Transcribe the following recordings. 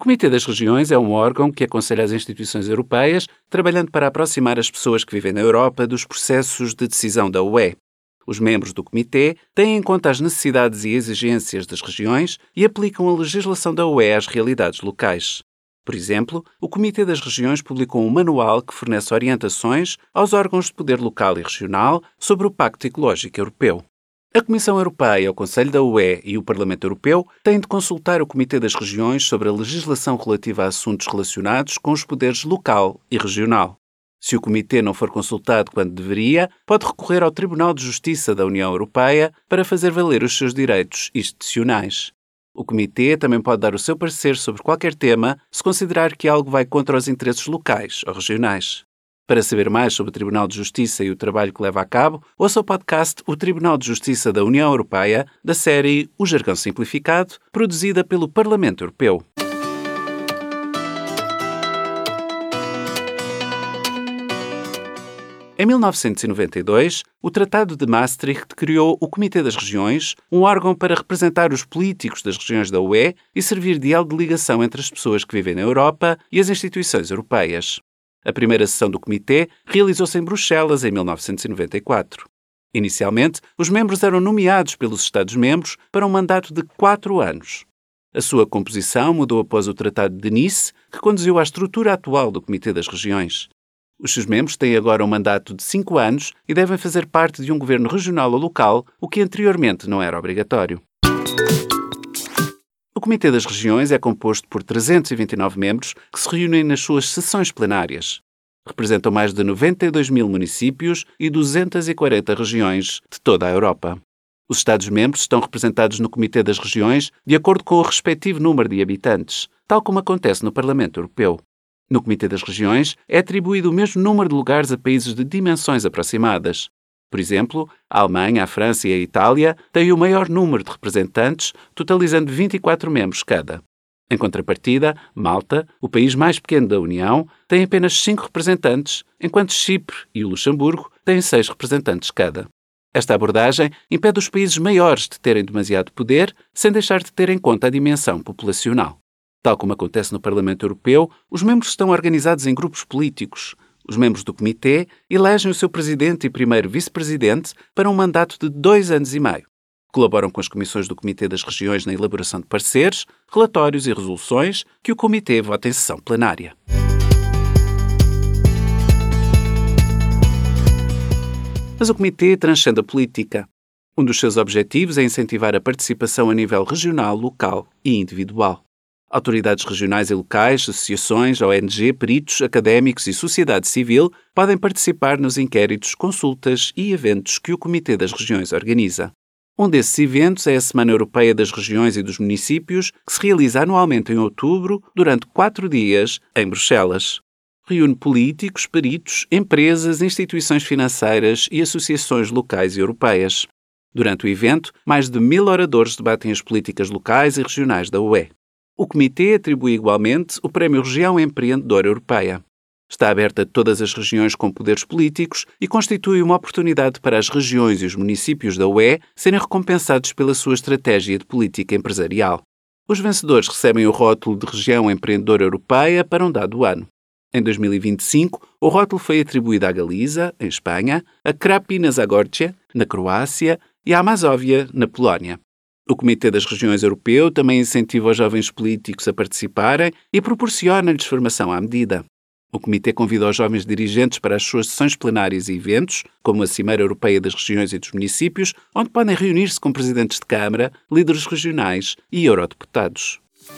O Comitê das Regiões é um órgão que aconselha as instituições europeias, trabalhando para aproximar as pessoas que vivem na Europa dos processos de decisão da UE. Os membros do Comitê têm em conta as necessidades e exigências das regiões e aplicam a legislação da UE às realidades locais. Por exemplo, o Comitê das Regiões publicou um manual que fornece orientações aos órgãos de poder local e regional sobre o Pacto Ecológico Europeu. A Comissão Europeia, o Conselho da UE e o Parlamento Europeu têm de consultar o Comitê das Regiões sobre a legislação relativa a assuntos relacionados com os poderes local e regional. Se o Comitê não for consultado quando deveria, pode recorrer ao Tribunal de Justiça da União Europeia para fazer valer os seus direitos institucionais. O Comitê também pode dar o seu parecer sobre qualquer tema se considerar que algo vai contra os interesses locais ou regionais. Para saber mais sobre o Tribunal de Justiça e o trabalho que leva a cabo, ouça o podcast O Tribunal de Justiça da União Europeia, da série O Jargão Simplificado, produzida pelo Parlamento Europeu. Em 1992, o Tratado de Maastricht criou o Comitê das Regiões, um órgão para representar os políticos das regiões da UE e servir de elo de ligação entre as pessoas que vivem na Europa e as instituições europeias. A primeira sessão do Comitê realizou-se em Bruxelas em 1994. Inicialmente, os membros eram nomeados pelos Estados-membros para um mandato de 4 anos. A sua composição mudou após o Tratado de Nice, que conduziu à estrutura atual do Comitê das Regiões. Os seus membros têm agora um mandato de 5 anos e devem fazer parte de um governo regional ou local, o que anteriormente não era obrigatório. O Comitê das Regiões é composto por 329 membros que se reúnem nas suas sessões plenárias. Representam mais de 92 mil municípios e 240 regiões de toda a Europa. Os Estados-membros estão representados no Comitê das Regiões de acordo com o respectivo número de habitantes, tal como acontece no Parlamento Europeu. No Comitê das Regiões é atribuído o mesmo número de lugares a países de dimensões aproximadas. Por exemplo, a Alemanha, a França e a Itália têm o maior número de representantes, totalizando 24 membros cada. Em contrapartida, Malta, o país mais pequeno da União, tem apenas 5 representantes, enquanto Chipre e o Luxemburgo têm 6 representantes cada. Esta abordagem impede os países maiores de terem demasiado poder, sem deixar de ter em conta a dimensão populacional. Tal como acontece no Parlamento Europeu, os membros estão organizados em grupos políticos. Os membros do Comitê elegem o seu presidente e primeiro vice-presidente para um mandato de 2 anos e meio. Colaboram com as comissões do Comitê das Regiões na elaboração de pareceres, relatórios e resoluções que o Comitê vota em sessão plenária. Mas o Comitê transcende a política. Um dos seus objetivos é incentivar a participação a nível regional, local e individual. Autoridades regionais e locais, associações, ONG, peritos, académicos e sociedade civil podem participar nos inquéritos, consultas e eventos que o Comitê das Regiões organiza. Um desses eventos é a Semana Europeia das Regiões e dos Municípios, que se realiza anualmente em outubro, durante 4 dias, em Bruxelas. Reúne políticos, peritos, empresas, instituições financeiras e associações locais e europeias. Durante o evento, mais de 1000 oradores debatem as políticas locais e regionais da UE. O Comitê atribui igualmente o Prémio Região Empreendedora Europeia. Está aberto a todas as regiões com poderes políticos e constitui uma oportunidade para as regiões e os municípios da UE serem recompensados pela sua estratégia de política empresarial. Os vencedores recebem o rótulo de Região Empreendedora Europeia para um dado ano. Em 2025, o rótulo foi atribuído à Galiza, em Espanha, a Krapina Zagorje, na Croácia, e à Mazóvia, na Polónia. O Comitê das Regiões Europeu também incentiva os jovens políticos a participarem e proporciona-lhes formação à medida. O Comitê convida os jovens dirigentes para as suas sessões plenárias e eventos, como a Cimeira Europeia das Regiões e dos Municípios, onde podem reunir-se com presidentes de Câmara, líderes regionais e eurodeputados.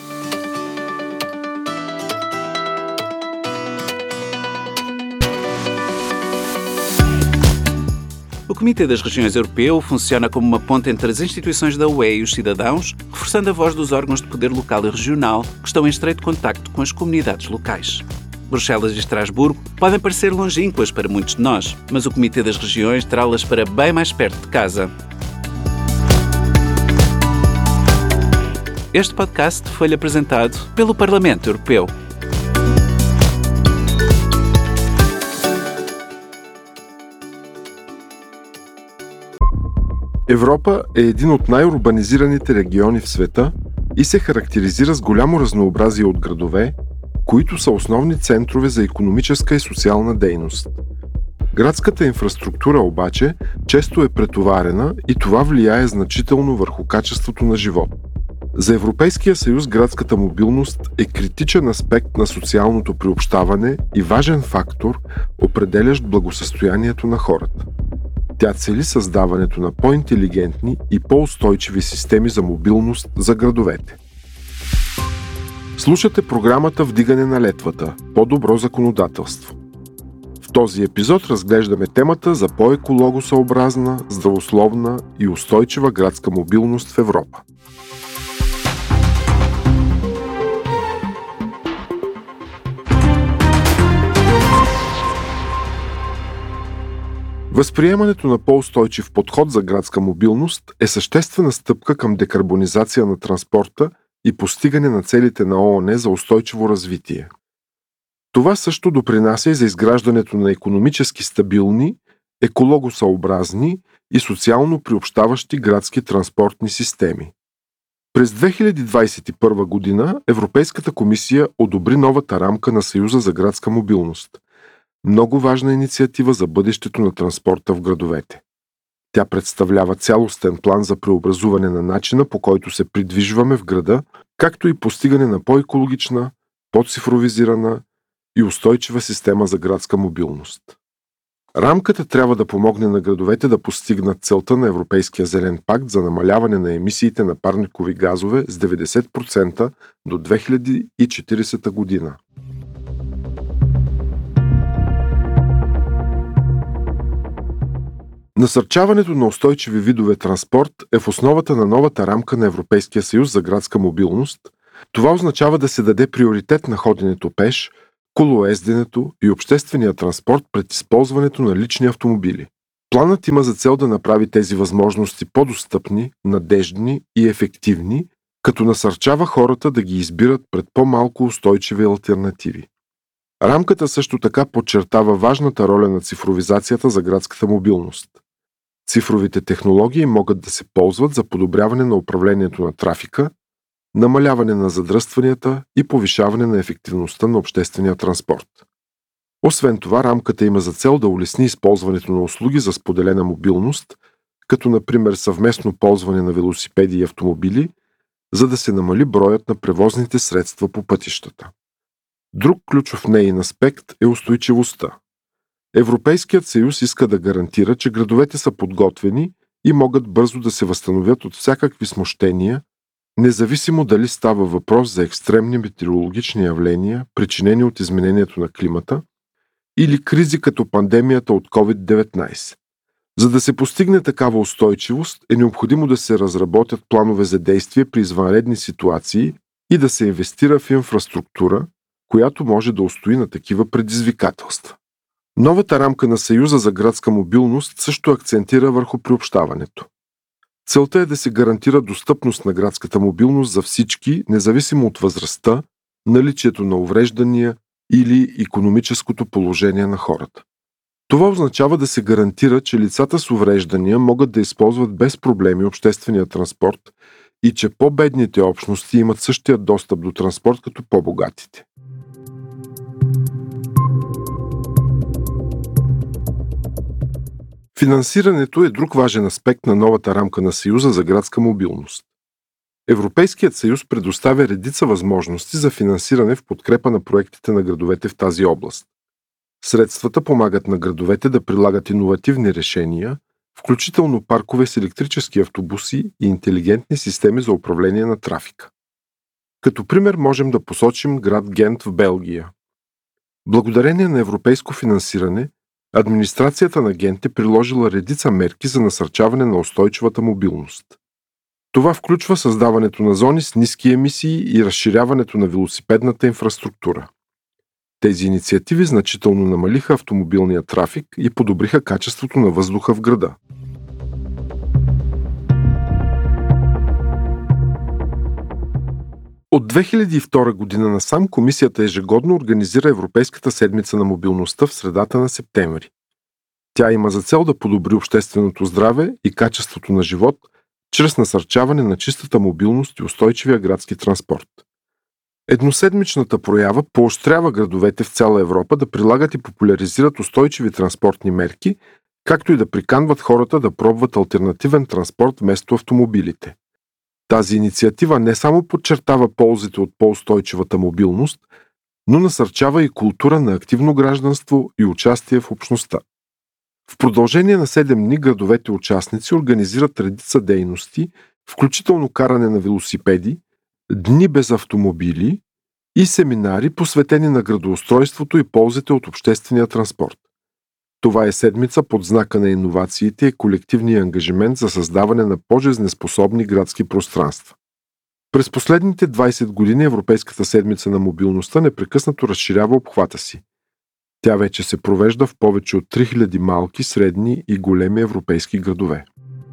O Comitê das Regiões Europeu funciona como uma ponte entre as instituições da UE e os cidadãos, reforçando a voz dos órgãos de poder local e regional que estão em estreito contacto com as comunidades locais. Bruxelas e Estrasburgo podem parecer longínquas para muitos de nós, mas o Comitê das Regiões trá-las para bem mais perto de casa. Este podcast foi-lhe apresentado pelo Parlamento Europeu. Европа е един от най-урбанизираните региони в света и се характеризира с голямо разнообразие от градове, които са основни центрове за икономическа и социална дейност. Градската инфраструктура обаче често е претоварена и това влияе значително върху качеството на живот. За Европейския съюз градската мобилност е критичен аспект на социалното приобщаване и важен фактор, определящ благосъстоянието на хората. Тя цели създаването на по-интелигентни и по-устойчиви системи за мобилност за градовете. Слушате програмата "Вдигане на летвата – по-добро законодателство". В този епизод разглеждаме темата за по-екологосъобразна, здравословна и устойчива градска мобилност в Европа. Възприемането на по-устойчив подход за градска мобилност е съществена стъпка към декарбонизация на транспорта и постигане на целите на ООН за устойчиво развитие. Това също допринася и за изграждането на икономически стабилни, екологосъобразни и социално приобщаващи градски транспортни системи. През 2021 година Европейската комисия одобри новата рамка на Съюза за градска мобилност. Много важна инициатива за бъдещето на транспорта в градовете. Тя представлява цялостен план за преобразуване на начина, по който се придвижваме в града, както и постигане на по-екологична, по-цифровизирана и устойчива система за градска мобилност. Рамката трябва да помогне на градовете да постигнат целта на Европейския зелен пакт за намаляване на емисиите на парникови газове с 90% до 2040 година. Насърчаването на устойчиви видове транспорт е в основата на новата рамка на Европейския съюз за градска мобилност. Това означава да се даде приоритет на ходенето пеш, колоезденето и обществения транспорт пред използването на лични автомобили. Планът има за цел да направи тези възможности по-достъпни, надеждни и ефективни, като насърчава хората да ги избират пред по-малко устойчиви алтернативи. Рамката също така подчертава важната роля на цифровизацията за градската мобилност. Цифровите технологии могат да се ползват за подобряване на управлението на трафика, намаляване на задръстванията и повишаване на ефективността на обществения транспорт. Освен това, рамката има за цел да улесни използването на услуги за споделена мобилност, като например съвместно ползване на велосипеди и автомобили, за да се намали броят на превозните средства по пътищата. Друг ключов неин аспект е устойчивостта. Европейският съюз иска да гарантира, че градовете са подготвени и могат бързо да се възстановят от всякакви смущения, независимо дали става въпрос за екстремни метеорологични явления, причинени от изменението на климата, или кризи като пандемията от COVID-19. За да се постигне такава устойчивост, е необходимо да се разработят планове за действие при извънредни ситуации и да се инвестира в инфраструктура, която може да устои на такива предизвикателства. Новата рамка на Съюза за градска мобилност също акцентира върху приобщаването. Целта е да се гарантира достъпност на градската мобилност за всички, независимо от възрастта, наличието на увреждания или икономическото положение на хората. Това означава да се гарантира, че лицата с увреждания могат да използват без проблеми обществения транспорт и че по-бедните общности имат същия достъп до транспорт като по-богатите. Финансирането е друг важен аспект на новата рамка на Съюза за градска мобилност. Европейският съюз предоставя редица възможности за финансиране в подкрепа на проектите на градовете в тази област. Средствата помагат на градовете да прилагат иновативни решения, включително паркове с електрически автобуси и интелигентни системи за управление на трафика. Като пример можем да посочим град Гент в Белгия. Благодарение на европейско финансиране, администрацията на Гент е приложила редица мерки за насърчаване на устойчивата мобилност. Това включва създаването на зони с ниски емисии и разширяването на велосипедната инфраструктура. Тези инициативи значително намалиха автомобилния трафик и подобриха качеството на въздуха в града. От 2002 година насам комисията ежегодно организира Европейската седмица на мобилността в средата на септември. Тя има за цел да подобри общественото здраве и качеството на живот чрез насърчаване на чистата мобилност и устойчивия градски транспорт. Едноседмичната проява поощрява градовете в цяла Европа да прилагат и популяризират устойчиви транспортни мерки, както и да приканват хората да пробват алтернативен транспорт вместо автомобилите. Тази инициатива не само подчертава ползите от по-устойчивата мобилност, но насърчава и култура на активно гражданство и участие в общността. В продължение на 7 дни градовете участници организират редица дейности, включително каране на велосипеди, дни без автомобили и семинари, посветени на градоустройството и ползите от обществения транспорт. Това е седмица под знака на иновациите и колективния ангажимент за създаване на по-жизнеспособни градски пространства. През последните 20 години Европейската седмица на мобилността непрекъснато разширява обхвата си. Тя вече се провежда в повече от 3000 малки, средни и големи европейски градове.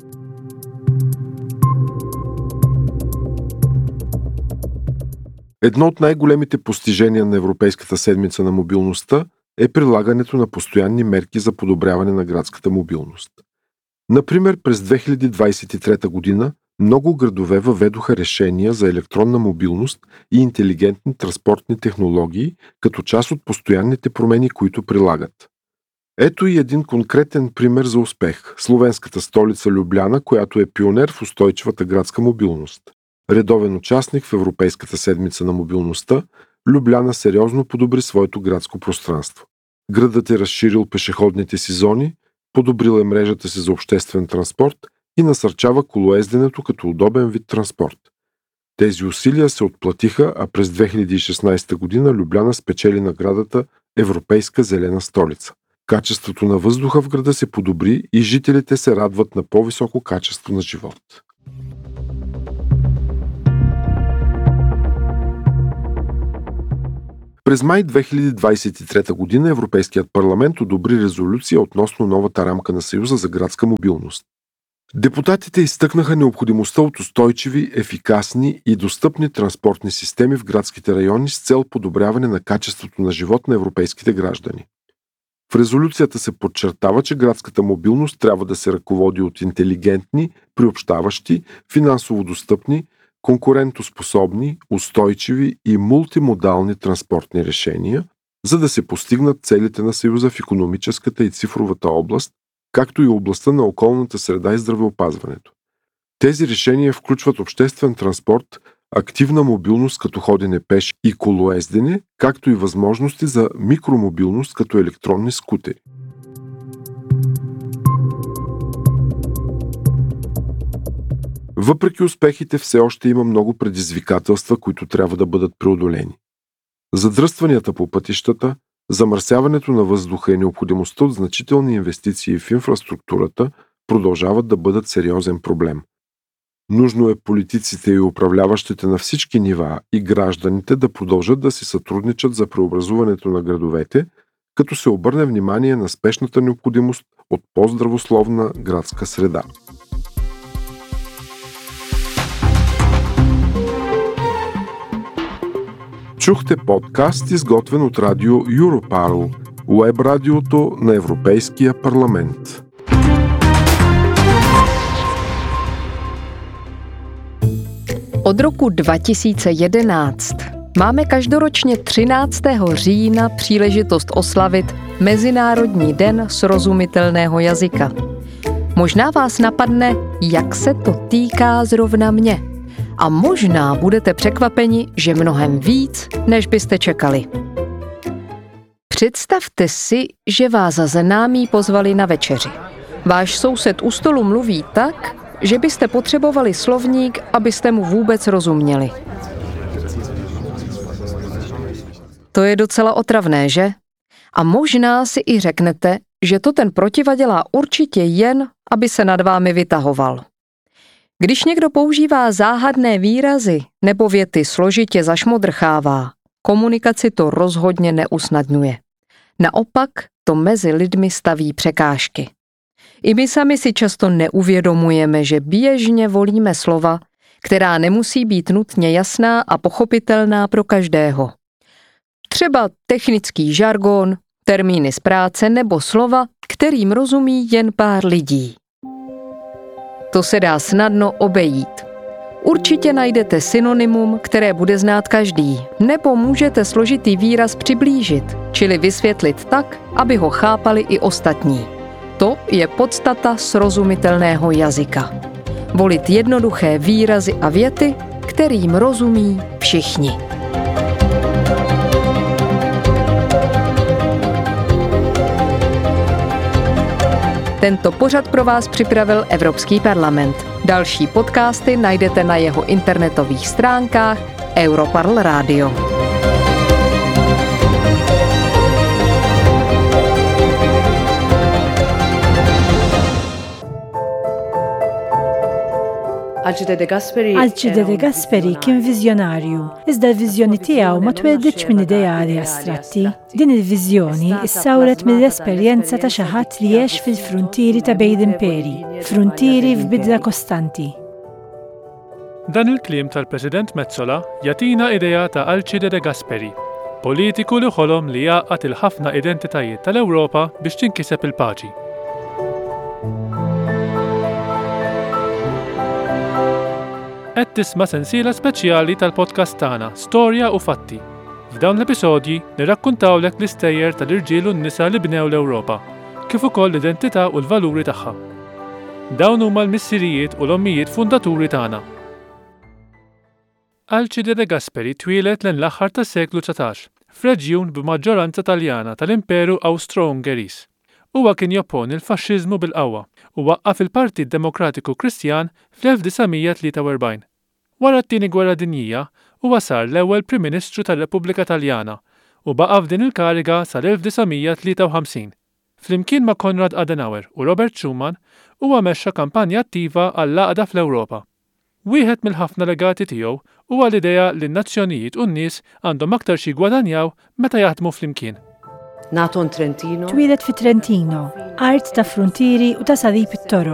Едно от най-големите постижения на Европейската седмица на мобилността е прилагането на постоянни мерки за подобряване на градската мобилност. Например, през 2023 година много градове въведоха решения за електронна мобилност и интелигентни транспортни технологии като част от постоянните промени, които прилагат. Ето и един конкретен пример за успех – словенската столица Любляна, която е пионер в устойчивата градска мобилност. Редовен участник в Европейската седмица на мобилността, Любляна сериозно подобри своето градско пространство. Градът е разширил пешеходните си зони, подобрил е мрежата си за обществен транспорт и насърчава колоезденето като удобен вид транспорт. Тези усилия се отплатиха, а през 2016 година Любляна спечели наградата Европейска зелена столица. Качеството на въздуха в града се подобри и жителите се радват на по-високо качество на живот. През май 2023 година Европейският парламент одобри резолюция относно новата рамка на Съюза за градска мобилност. Депутатите изтъкнаха необходимостта от устойчиви, ефикасни и достъпни транспортни системи в градските райони с цел подобряване на качеството на живот на европейските граждани. В резолюцията се подчертава, че градската мобилност трябва да се ръководи от интелигентни, приобщаващи, финансово достъпни, конкурентоспособни, устойчиви и мултимодални транспортни решения, за да се постигнат целите на Съюза в икономическата и цифровата област, както и областта на околната среда и здравеопазването. Тези решения включват обществен транспорт, активна мобилност като ходене пеш и колоездене, както и възможности за микромобилност като електронни скутери. Въпреки успехите, все още има много предизвикателства, които трябва да бъдат преодолени. Задръстванията по пътищата, замърсяването на въздуха и необходимостта от значителни инвестиции в инфраструктурата продължават да бъдат сериозен проблем. Нужно е политиците и управляващите на всички нива и гражданите да продължат да си сътрудничат за преобразуването на градовете, като се обърне внимание на спешната необходимост от по-здравословна градска среда. Чухте подкаст, изготвен от радио Europarl, уеб радиото на Европейския парламент. Od roku 2011 máme každoročně 13. října příležitost oslavit Mezinárodní den srozumitelného jazyka. Možná vás napadne, jak se to týká zrovna mě. A možná budete překvapeni, že mnohem víc, než byste čekali. Představte si, že vás známí pozvali na večeři. Váš soused u stolu mluví tak, že byste potřebovali slovník, abyste mu vůbec rozuměli. To je docela otravné, že? A možná si i řeknete, že to ten protiva dělá určitě jen, aby se nad vámi vytahoval. Když někdo používá záhadné výrazy nebo věty složitě zašmodrchává, komunikaci to rozhodně neusnadňuje. Naopak to mezi lidmi staví překážky. I my sami si často neuvědomujeme, že běžně volíme slova, která nemusí být nutně jasná a pochopitelná pro každého. Třeba technický žargon, termíny z práce nebo slova, kterým rozumí jen pár lidí. To se dá snadno obejít. Určitě najdete synonymum, které bude znát každý, nebo můžete složitý výraz přiblížit, čili vysvětlit tak, aby ho chápali i ostatní. To je podstata srozumitelného jazyka. Volit jednoduché výrazy a věty, kterým rozumí všichni. Tento pořad pro vás připravil Evropský parlament. Další podcasty najdete na jeho internetových stránkách Europarl Radio. Alcide De Gasperi kien viżjonarju, iżda l-viżjoni tiegħu ma twelidx minn ideali astratti. Din il-viżjoni issawret mill-esperjenza ta' xi ħadd li jgħix fil-fruntieri ta' bejn l-imperi, fruntieri f'bidla kostanti. Dan il-kliem tal-President Metsola jagħtina idea ta' Alcide De Gasperi, politiku li ħolom li jgħaqad il-ħafna identitajiet tal-Ewropa biex tinkiseb il-paċi. Qed tisma' sensiela speċjali tal-podcast tagħna Storja u Fatti. F'dawn l-episodji nirrakkuntawlek l-istejjer tal-irġiel u n-nisa li bnew l-Ewropa, kif ukoll l-identità u l-valuri tagħha. Dawn huma l-missirijiet u l-ommijiet fundaturi tagħna. Alcide De Gasperi twieled l-aħħar tas-seklu 19 f'reġjun b'maġġoranza Taljana tal-Imperu Awstro-Ungeriż. Huwa kien jopponi l-faxxiżmu bil-qawwa u waqqaf il-Partit Demokratiku Kristjan fl-1943. Wara t-tieni Gwerra Dinjija huwa sar l-ewwel Prim Ministru tar-Repubblika Taljana u baqa' f'din il-kariga sal-1953. Flimkien ma' Konrad Adenauer u Robert Schuman huwa mexxa kampanja attiva għall-għaqda fl-Ewropa. Wieħed mill-ħafna legati tiegħu huwa l-idea li n-nazzjonijiet u n-nies għandhom aktar xi jgwadanjaw meta jaħdmu flimkien. Twieled fi Trentino, art ta' fruntieri u ta' salib it-toroq.